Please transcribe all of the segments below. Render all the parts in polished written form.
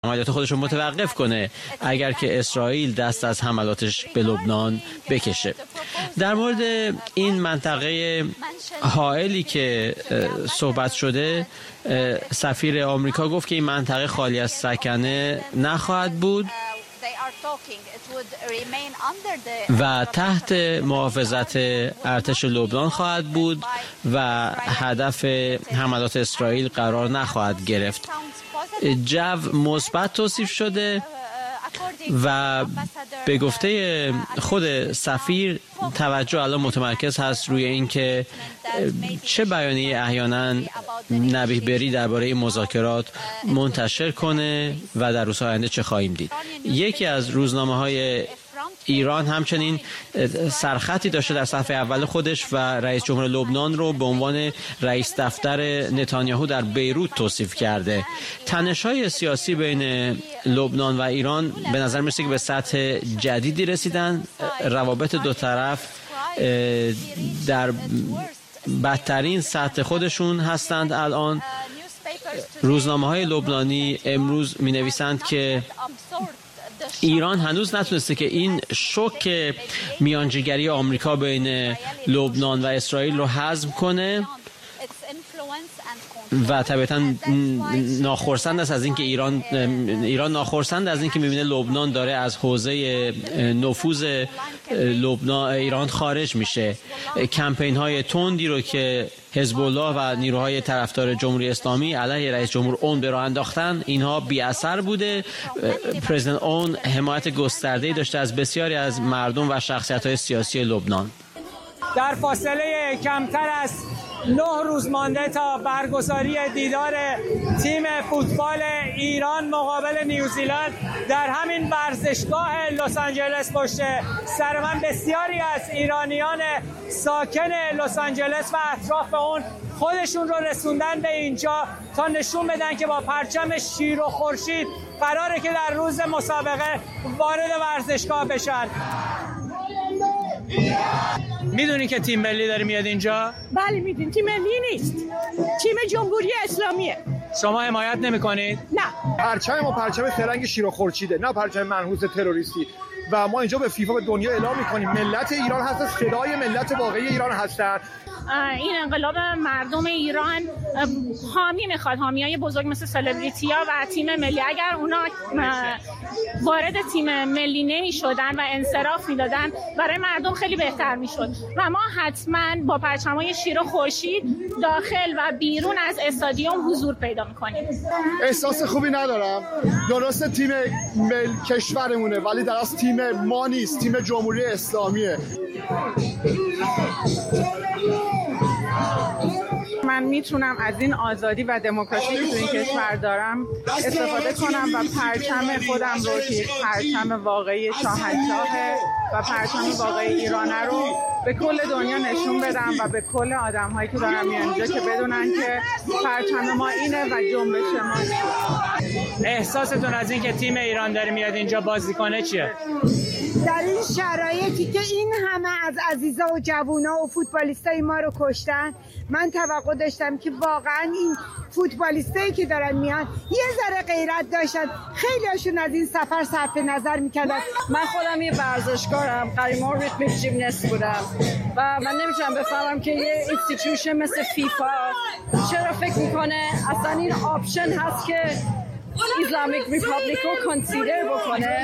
عملیات خودش رو متوقف کنه اگر که اسرائیل دست از حملاتش به لبنان بکشه. در مورد این منطقه حائلی که صحبت شده، سفیر آمریکا گفت که این منطقه خالی از سکنه نخواهد بود و تحت محافظت ارتش لبنان خواهد بود و هدف حملات اسرائیل قرار نخواهد گرفت. جو مثبت توصیف شده و به گفته خود سفیر توجه الان متمرکز هست روی این که چه بیانیه احیانا نبیه بری درباره مذاکرات منتشر کنه و در روزهای آینده چه خواهیم دید. یکی از روزنامه‌های ایران همچنین سرخطی داشته در صفحه اول خودش و رئیس جمهور لبنان رو به عنوان رئیس دفتر نتانیاهو در بیروت توصیف کرده. تنش‌های سیاسی بین لبنان و ایران به نظر می‌رسه که به سطح جدیدی رسیدن. روابط دو طرف در بدترین سطح خودشون هستند الان. روزنامه‌های لبنانی امروز می‌نویسند که ایران هنوز نتونسته که این شوک میانجیگری آمریکا بین لبنان و اسرائیل رو هضم کنه و طبعا ناخرسند است از اینکه ایران ناخرسند از اینکه می‌بینه لبنان داره از حوزه نفوذ ایران خارج میشه. کمپین‌های تندی رو که حزب الله و نیروهای طرفدار جمهوری اسلامی علیه رئیس جمهور اون به راه انداختن، اینها بی اثر بوده. پرزیدنت اون حمایت گسترده‌ای داشته از بسیاری از مردم و شخصیت‌های سیاسی لبنان. در فاصله کمتر از 9 روز مانده تا برگزاری دیدار تیم فوتبال ایران مقابل نیوزیلند در همین ورزشگاه لس آنجلس پشت سر من بسیاری از ایرانیان ساکن لس آنجلس و اطراف اون خودشون رو رسوندن به اینجا تا نشون بدن که با پرچم شیر و خورشید قراره که در روز مسابقه وارد ورزشگاه بشن. میدونی که تیم ملی داره میاد اینجا؟ بله میدونی. تیم ملی نیست، تیم جمهوری اسلامیه. شما حمایت نمی‌کنید؟ نه. پرچم ما پرچم سرنگ شیر و خورشیده، نه پرچم منحوس تروریستی. و ما اینجا به فیفا به دنیا اعلام می‌کنیم ملت ایران هست، صدای ملت واقعی ایران هستن. این انقلاب مردم ایران حامیای بزرگ مثل سلبریتی‌ها و تیم ملی، اگر اونا وارد تیم ملی نمی‌شدن و انصراف می‌دادن برای مردم خیلی بهتر می‌شد و ما حتما با پرچم‌های شیر و خورشید داخل و بیرون از استادیوم حضور پیدا می‌کنیم. احساس خوبی ندارم. درسته تیم کشورمونه ولی در اصل تیم ما نیست، تیم جمهوری اسلامیه. من میتونم از این آزادی و دموکراسی که تو این کشور دارم استفاده کنم و پرچم خودم رو که پرچم واقعی شاهنشاهه و پرچم واقعی ایرانه رو به کل دنیا نشون بدم و به کل آدم‌هایی که دارن میان اینجا که بدونن که پرچم ما اینه و جنبش ما. احساستون از این که تیم ایران داره میاد اینجا بازی کنه چیه؟ در این شرایطی که این همه از عزیزا و جوونا و فوتبالیستای ما رو کشتن، من توقع داشتم که واقعا این فوتبالیستایی که دارن میان یه ذره غیرت داشتن، خیلی هاشون از این سفر صرف نظر میکردن. من خودم یه ورزشکارم، قریمار ریتمیک ژیمناست بودم و من نمیتونم بفهمم که یه اینستیتوشن مثل فیفا چرا فکر میکنه اصلا این آپشن هست که اسلامیک ریپابلیک رو کانسیدر بکنه.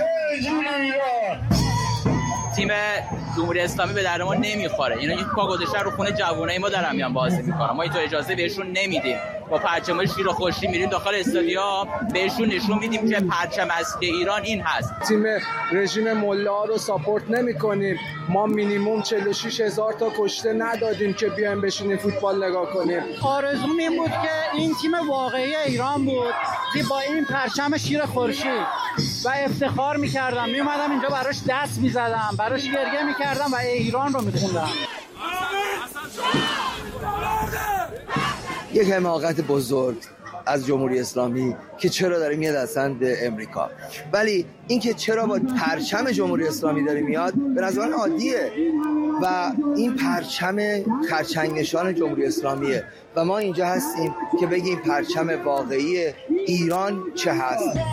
تیم جمهوری اسلامی به درد ما نمیخوره. اینا یک پا گذاشتن رو خونه جوونای ما دارن میان بازی میکنن. ما اینطور اجازه بهشون نمیدیم. با پرچم شیر و خورشید میریم داخل استادیوم، بهشون نشون میدیم که پرچم اصلی ایران این هست. تیم رژیم ملا رو ساپورت نمی‌کنیم. ما مینیمم 46000 تا کشته ندادیم که بیایم بشینیم فوتبال نگاه کنیم. آرزوم این بود که این تیم واقعی ایران بود که با این پرچم شیر خورشید و افتخار می‌کردم. میومدم اینجا براش دست می‌زدم، براش گریه می‌کردم و ایران رو می‌خوندم. یک حماقت بزرگ از جمهوری اسلامی که چرا داره میاد اصلا به امریکا. ولی اینکه چرا با پرچم جمهوری اسلامی داره میاد به نظر من عادیه و این پرچم خرچنگ نشان جمهوری اسلامیه و ما اینجا هستیم که بگیم پرچم واقعی ایران چه هست.